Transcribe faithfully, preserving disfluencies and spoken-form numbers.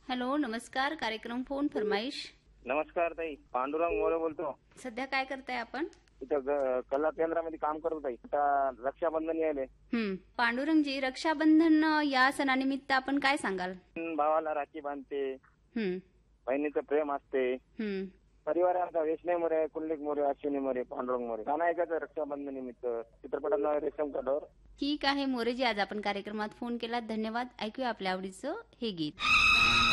Hello, नमस्कार. कार्यक्रम phone फरमाईश. नमस्कार ताई, पांडुरंग मोरे बोलतो. सध्या काय करताय आपण? इथं ग- कला केंद्रामध्ये काम करतो ताई. आता रक्षाबंधन यायले. हं. पांडुरंगजी, रक्षाबंधन या सणानिमित्त आपण काय सांगाल? भावाला राखी बांधते, हं. बहिणीचं प्रेम असते. हं. परिवार आमचा वैष्णव मोरे, कुंडलिक मोरे, अश्विनी मोरे, पांडुरंग मोरे. गाणं ऐकायचं रक्षाबंधन निमित्त. चित्रपटात नाव आहे रेशम कठोर. ठीक आहे मोरेजी, आज आपण कार्यक्रमात फोन केला, धन्यवाद. ऐकूया आपल्या आवडीचं हे गीत.